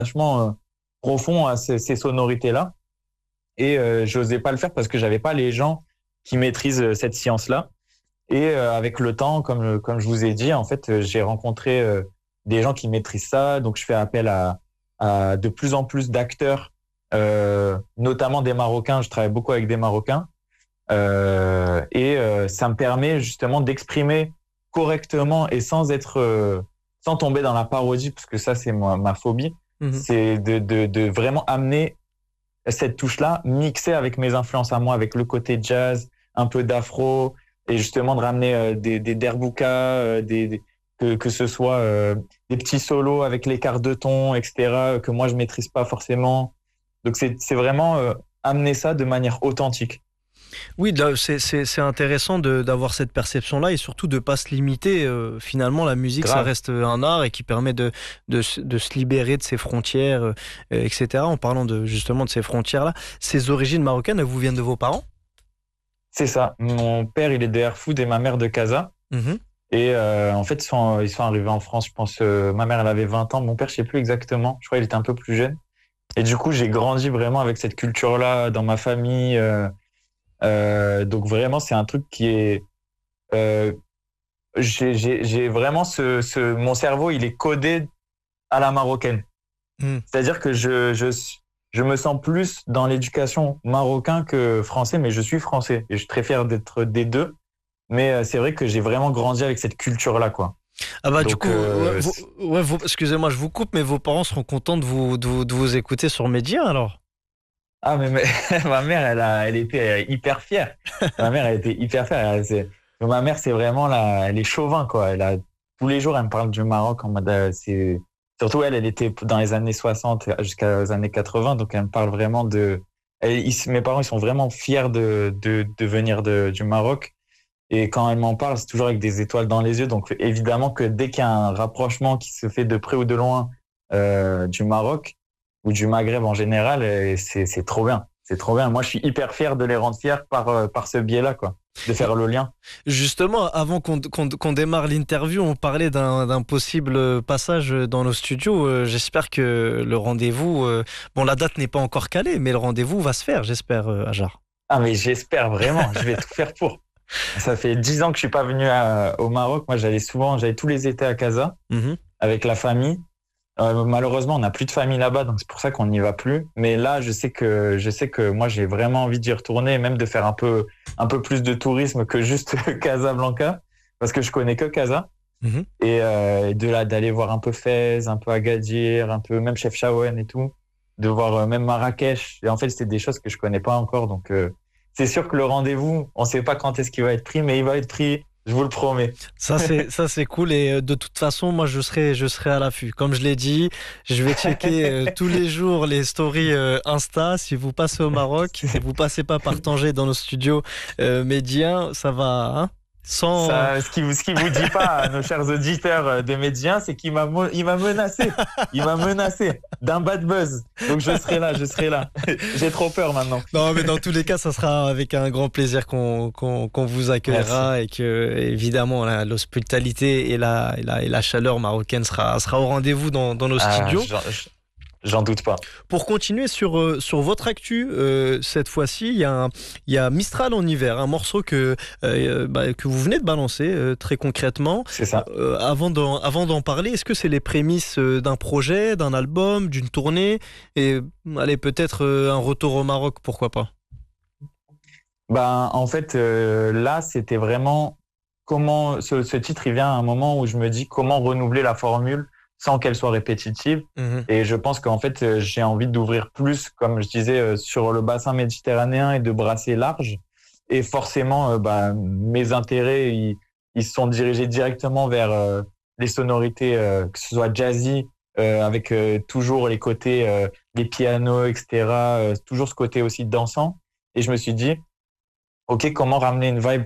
vachement profond à ces sonorités-là. Et j'osais pas le faire parce que j'avais pas les gens qui maîtrisent cette science-là. Et avec le temps, comme je vous ai dit, en fait, j'ai rencontré des gens qui maîtrisent ça. Donc, je fais appel à de plus en plus d'acteurs, notamment des Marocains. Je travaille beaucoup avec des Marocains. Ça me permet justement d'exprimer correctement et sans tomber dans la parodie, parce que ça, c'est ma phobie. Mhm. C'est de vraiment amener cette touche-là, mixée avec mes influences à moi, avec le côté jazz, un peu d'afro, et justement de ramener des derboukas, que ce soit des petits solos avec les quarts de ton, etc., que moi je maîtrise pas forcément. Donc c'est vraiment amener ça de manière authentique. Oui, c'est intéressant d'avoir cette perception-là et surtout de ne pas se limiter. Finalement, la musique, ça Grave. reste un art et qui permet de se libérer de ses frontières, etc. En parlant justement de ces frontières-là, ces origines marocaines, elles vous viennent de vos parents? C'est ça. Mon père, il est de Erfoud et ma mère de Casa. Mhm. Et en fait, ils sont arrivés en France, je pense, ma mère, elle avait 20 ans, mon père, je sais plus exactement. Je crois qu'il était un peu plus jeune. Et du coup, j'ai grandi vraiment avec cette culture-là dans ma famille. Donc vraiment, c'est un truc qui est... Euh, j'ai vraiment mon cerveau, il est codé à la marocaine. Mhm. C'est-à-dire que je me sens plus dans l'éducation marocain que français, mais je suis français. Et je suis très fier d'être des deux. Mais c'est vrai que j'ai vraiment grandi avec cette culture-là, quoi. Ah bah du Donc, coup, excusez-moi, je vous coupe, mais vos parents seront contents de vous écouter sur Média alors. mais ma mère, elle était hyper fière. Ma mère, elle était hyper fière. Ma mère, c'est vraiment elle est chauvin, quoi. Tous les jours, elle me parle du Maroc en mode, surtout elle était dans les années 60 jusqu'aux années 80. Donc, elle me parle vraiment mes parents, ils sont vraiment fiers de venir du Maroc. Et quand elle m'en parle, c'est toujours avec des étoiles dans les yeux. Donc, évidemment que dès qu'il y a un rapprochement qui se fait de près ou de loin, du Maroc, ou du Maghreb en général, c'est trop bien. C'est trop bien. Moi, je suis hyper fier de les rendre fiers par ce biais-là, quoi. De faire le lien. Justement, avant qu'on démarre l'interview, on parlait d'un possible passage dans nos studios. J'espère que le rendez-vous, bon, la date n'est pas encore calée, mais le rendez-vous va se faire, j'espère, Ajar. Ah, mais j'espère vraiment. Je vais tout faire pour. Ça fait 10 ans que je suis pas venu au Maroc. Moi, j'allais tous les étés à Casa Mhm. avec la famille. Malheureusement, on n'a plus de famille là-bas, donc c'est pour ça qu'on n'y va plus. Mais là, je sais que moi, j'ai vraiment envie d'y retourner, et même de faire un peu plus de tourisme que juste Casablanca, parce que je connais que Casa. Mhm. Et d'aller voir un peu Fès, un peu Agadir, un peu même Chefchaouen et tout, de voir même Marrakech. Et en fait, c'est des choses que je connais pas encore, donc c'est sûr que le rendez-vous, on sait pas quand est-ce qu'il va être pris, mais il va être pris, je vous le promets. Ça c'est cool et de toute façon moi je serai à l'affût. Comme je l'ai dit, je vais checker tous les jours les stories Insta. Si vous passez au Maroc, si vous passez pas par Tanger dans nos studios médias, ça va hein sans Ça, ce qui vous dit pas à nos chers auditeurs de Médien, c'est il m'a menacé. Il m'a menacé d'un bad buzz. Donc je serai là, je serai là. J'ai trop peur maintenant. non mais dans tous les cas ça sera avec un grand plaisir qu'on vous Merci. accueillera et que évidemment l'hospitalité et la chaleur marocaine sera au rendez-vous dans nos Ah, studios. j'en doute pas. Pour continuer sur votre actu, cette fois-ci, il y a Mistral en hiver, un morceau que vous venez de balancer très concrètement. C'est ça. Avant d'en parler, est-ce que c'est les prémices d'un projet, d'un album, d'une tournée? Et allez, peut-être un retour au Maroc, pourquoi pas? Ben, en fait, là, c'était vraiment ce titre, il vient à un moment où je me dis comment renouveler la formule sans qu'elle soit répétitive. Mhm. Et je pense qu'en fait, j'ai envie d'ouvrir plus, comme je disais, sur le bassin méditerranéen et de brasser large. Et forcément, mes intérêts, ils se sont dirigés directement vers les sonorités, que ce soit jazzy, avec toujours les côtés, les pianos, etc. Toujours ce côté aussi dansant. Et je me suis dit, OK, comment ramener une vibe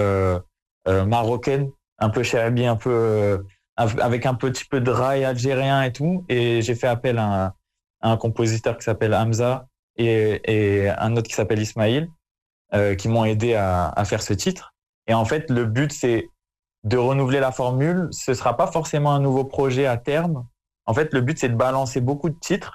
marocaine, un peu chéribi, avec un petit peu de rail algérien et tout. Et j'ai fait appel à un compositeur qui s'appelle Hamza et un autre qui s'appelle Ismail, qui m'ont aidé à faire ce titre. Et en fait, le but, c'est de renouveler la formule. Ce sera pas forcément un nouveau projet à terme, En fait, le but, c'est de balancer beaucoup de titres